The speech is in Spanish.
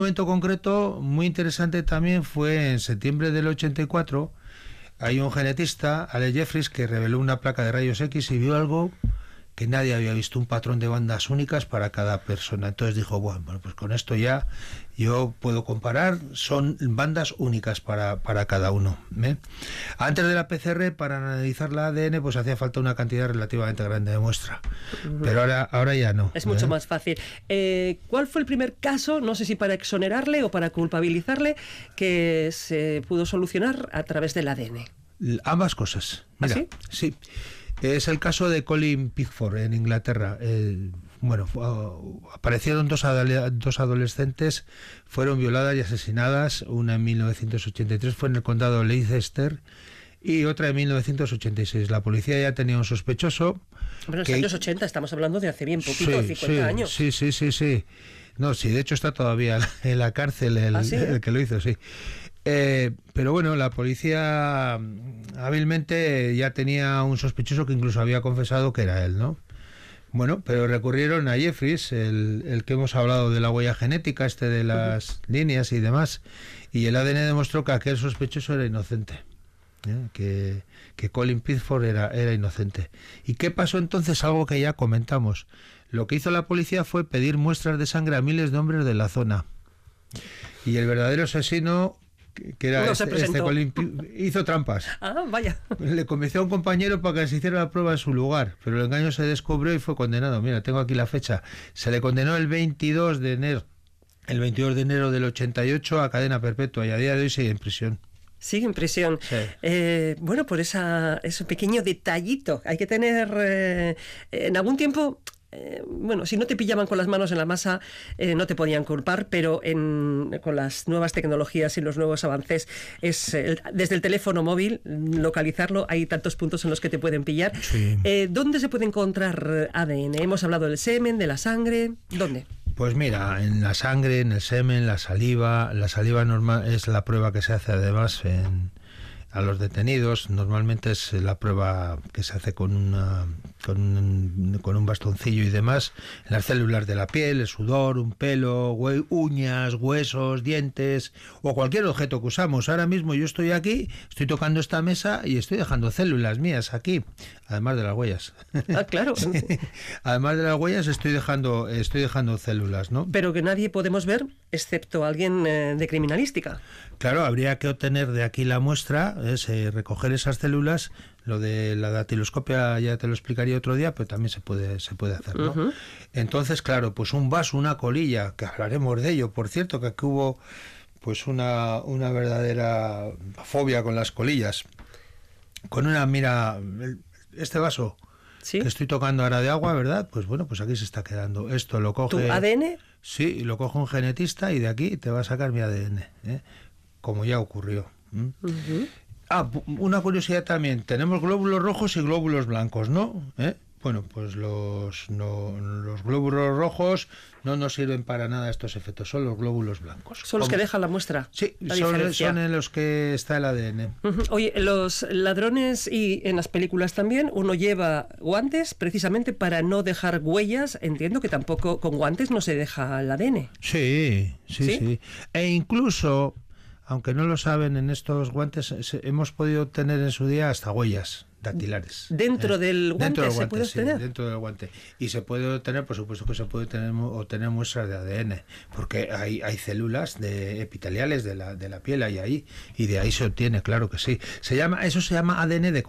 momento concreto muy interesante también fue en septiembre del 84. Hay un genetista, Alex Jeffries, que reveló una placa de rayos X y vio algo que nadie había visto, un patrón de bandas únicas para cada persona. Entonces dijo, bueno, pues con esto ya yo puedo comparar, son bandas únicas para cada uno, ¿eh? Antes de la PCR, para analizar la ADN, pues hacía falta una cantidad relativamente grande de muestra, pero ahora ya no. Es mucho más fácil. ¿Cuál fue el primer caso, no sé si para exonerarle o para culpabilizarle, que se pudo solucionar a través del ADN? Ambas cosas. Mira, ¿Ah, sí? Sí. Es el caso de Colin Pickford en Inglaterra. Aparecieron dos adolescentes, fueron violadas y asesinadas. Una en 1983 fue en el condado de Leicester y otra en 1986. La policía ya tenía un sospechoso. Bueno, en los años 80, estamos hablando de hace bien poquito, 50 años. Sí. No, sí, de hecho está todavía en la cárcel el que lo hizo, sí. Pero bueno, la policía hábilmente ya tenía un sospechoso que incluso había confesado que era él, ¿no? Bueno, pero recurrieron a Jeffries, el que hemos hablado de la huella genética, de las líneas y demás, y el ADN demostró que aquel sospechoso era inocente, que Colin Pickford era inocente. ¿Y qué pasó entonces? Algo que ya comentamos. Lo que hizo la policía fue pedir muestras de sangre a miles de hombres de la zona. Y el verdadero asesino, que era Colin, hizo trampas. Ah, vaya. Le convenció a un compañero para que se hiciera la prueba en su lugar, pero el engaño se descubrió y fue condenado. Mira, tengo aquí la fecha. Se le condenó el 22 de enero del 88 a cadena perpetua y a día de hoy sigue en prisión. Sigue en prisión. Sí. Bueno, por ese pequeño detallito. Hay que tener en algún tiempo... bueno, si no te pillaban con las manos en la masa, no te podían culpar, pero con las nuevas tecnologías y los nuevos avances, desde el teléfono móvil, localizarlo, hay tantos puntos en los que te pueden pillar. Sí. ¿Dónde se puede encontrar ADN? Hemos hablado del semen, de la sangre. ¿Dónde? Pues mira, en la sangre, en el semen, la saliva. La saliva normal es la prueba que se hace además a los detenidos. Normalmente es la prueba que se hace con un bastoncillo y demás, en las células de la piel, el sudor, un pelo, uñas, huesos, dientes o cualquier objeto que usamos. Ahora mismo yo estoy aquí, estoy tocando esta mesa y estoy dejando células mías aquí, además de las huellas. Ah, claro. Sí. Además de las huellas estoy dejando células, ¿no? Pero que nadie podemos ver, excepto alguien de criminalística. Claro, habría que obtener de aquí la muestra, recoger esas células. Lo de la datiloscopia ya te lo explicaría otro día, pero también se puede hacer, ¿no? Uh-huh. Entonces, claro, pues un vaso, una colilla, que hablaremos de ello. Por cierto, que aquí hubo pues una verdadera fobia con las colillas. Con este vaso, ¿sí?, que estoy tocando ahora de agua, ¿verdad? Pues bueno, pues aquí se está quedando. Esto lo coge... ¿Tu ADN? Sí, lo coge un genetista y de aquí te va a sacar mi ADN, como ya ocurrió. Uh-huh. Una curiosidad también, tenemos glóbulos rojos y glóbulos blancos, ¿no? Bueno, pues los glóbulos rojos no nos sirven para nada estos efectos, son los glóbulos blancos. ¿Son los que dejan la muestra? Sí, son en los que está el ADN. Uh-huh. Oye, los ladrones, y en las películas también, uno lleva guantes precisamente para no dejar huellas. Entiendo que tampoco con guantes no se deja el ADN. Sí. E incluso... aunque no lo saben, en estos guantes hemos podido obtener en su día hasta huellas dactilares. ¿Dentro del guante se puede obtener? Sí, dentro del guante. Y se puede obtener, por supuesto que se puede obtener muestras de ADN, porque hay células epiteliales de la piel ahí, y de ahí se obtiene, claro que sí. Eso se llama ADN de